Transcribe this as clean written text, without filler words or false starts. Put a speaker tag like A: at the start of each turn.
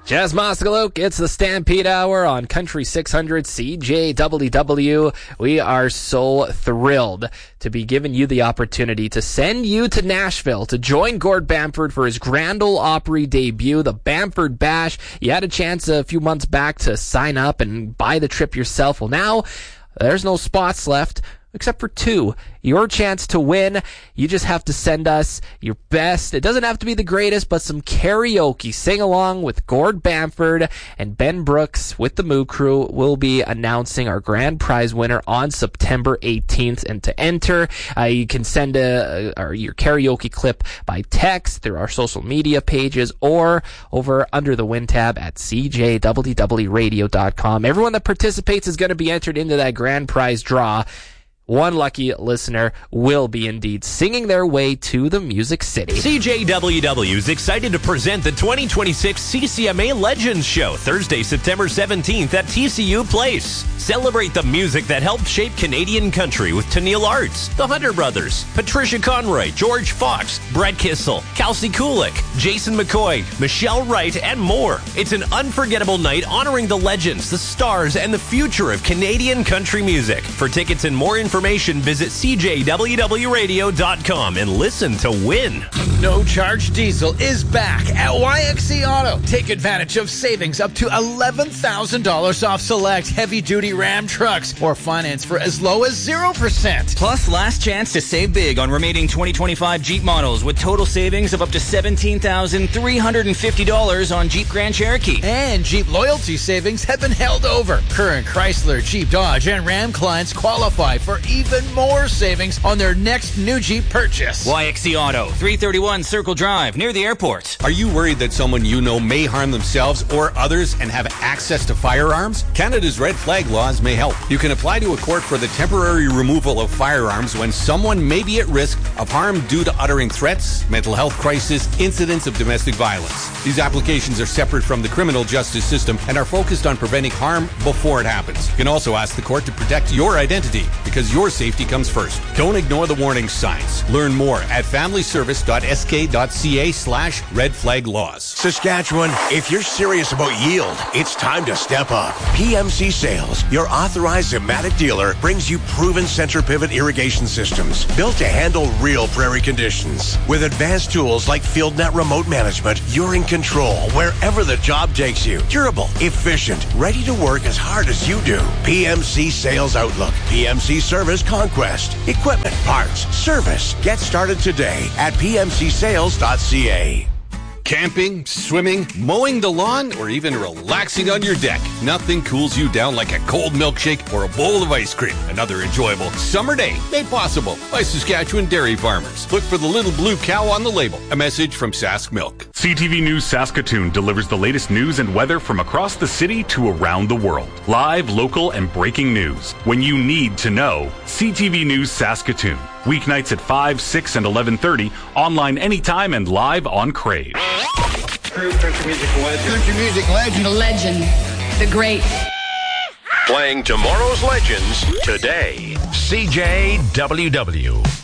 A: Jazz Moskaloke, it's the Stampede Hour on Country 600 CJWW. We are so thrilled to be giving you the opportunity to send you to Nashville to join Gord Bamford for his Grand Ole Opry debut, the Bamford Bash. You had a chance a few months back to sign up and buy the trip yourself. Well, now there's no spots left except for 2. Your chance to win. You just have to send us your best. It doesn't have to be the greatest, but some karaoke. Sing along with Gord Bamford, and Ben Brooks with the Moo Crew will be announcing our grand prize winner on September 18th. And to enter, you can send your karaoke clip by text through our social media pages or over under the win tab at cjwwradio.com. Everyone that participates is going to be entered into that grand prize draw. One lucky listener will be indeed singing their way to the Music City.
B: CJWW is excited to present the 2026 CCMA Legends Show, Thursday, September 17th at TCU Place. Celebrate the music that helped shape Canadian country with Tennille Arts, the Hunter Brothers, Patricia Conroy, George Fox, Brett Kissel, Kelsey Kulik, Jason McCoy, Michelle Wright, and more. It's an unforgettable night honoring the legends, the stars, and the future of Canadian country music. For tickets and more information, visit cjwwradio.com and listen to win.
C: No Charge Diesel is back at YXC Auto. Take advantage of savings up to $11,000 off select heavy-duty Ram trucks or finance for as low as 0%.
D: Plus, last chance to save big on remaining 2025 Jeep models with total savings of up to $17,350 on Jeep Grand Cherokee.
C: And Jeep loyalty savings have been held over. Current Chrysler, Jeep, Dodge, and Ram clients qualify for even more savings on their next new Jeep purchase.
D: YXC Auto, 331 Circle Drive, near the airport.
E: Are you worried that someone you know may harm themselves or others and have access to firearms? Canada's red flag laws may help. You can apply to a court for the temporary removal of firearms when someone may be at risk of harm due to uttering threats, mental health crisis, incidents of domestic violence. These applications are separate from the criminal justice system and are focused on preventing harm before it happens. You can also ask the court to protect your identity because your safety comes first. Don't ignore the warning signs. Learn more at familyservice.sk.ca/red flag laws.
F: Saskatchewan, if you're serious about yield, it's time to step up. PMC Sales, your authorized Zematic dealer, brings you proven center pivot irrigation systems built to handle real prairie conditions. With advanced tools like FieldNet remote management, you're in control wherever the job takes you. Durable, efficient, ready to work as hard as you do. PMC Sales Outlook. PMC Service Conquest. Equipment, parts, service. Get started today at pmcsales.ca.
E: Camping, swimming, mowing the lawn, or even relaxing on your deck. Nothing cools you down like a cold milkshake or a bowl of ice cream. Another enjoyable summer day made possible by Saskatchewan dairy farmers. Look for the little blue cow on the label. A message from Sask Milk.
G: CTV News Saskatoon delivers the latest news and weather from across the city to around the world. Live, local, and breaking news. When you need to know, CTV News Saskatoon. Weeknights at 5, 6, and 11:30. Online anytime and live on Crave.
H: Country music legend.
I: The legend. The great.
B: Playing tomorrow's legends today.
F: CJWW.